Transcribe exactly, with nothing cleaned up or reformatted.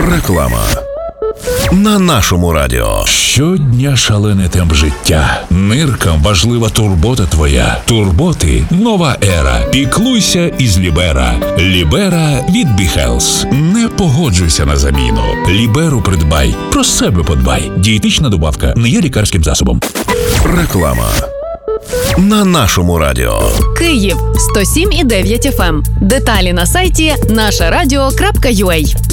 Реклама. На нашому радіо. Щодня шалений темп життя. Ниркам важлива турбота твоя. Турботи – нова ера. Піклуйся із Лібера. Лібера від Бі-Хелс. Не погоджуйся на заміну. Ліберу придбай. Про себе подбай. Дієтична добавка не є лікарським засобом. Реклама. На нашому радіо. Київ сто сім і дев'ять еф ем. Деталі на сайті наша радіо крапка ю а.